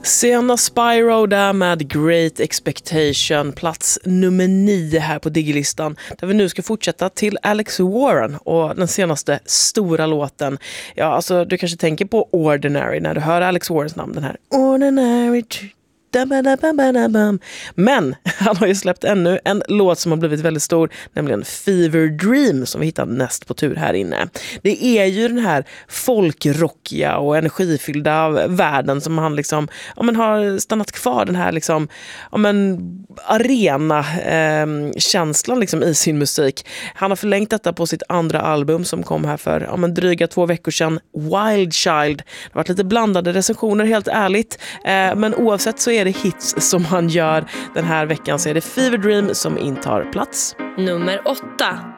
Sena Spyro där med Great Expectation, plats nummer 9 här på Digilistan, där vi nu ska fortsätta till Alex Warren och den senaste stora låten. Ja, alltså du kanske tänker på Ordinary när du hör Alex Warrens namn, den här Ordinary. Men han har ju släppt ännu en låt som har blivit väldigt stor, nämligen Fever Dream, som vi hittar näst på tur här inne. Det är ju den här folkrockiga och energifyllda världen som han liksom, ja, men har stannat kvar, den här liksom, ja, men arena känslan liksom i sin musik. Han har förlängt detta på sitt andra album som kom här för, ja, men dryga 2 veckor sedan, Wild Child. Det har varit lite blandade recensioner, helt ärligt, men oavsett så är det hits som han gör den här veckan, så är det Fever Dream som intar plats nummer 8.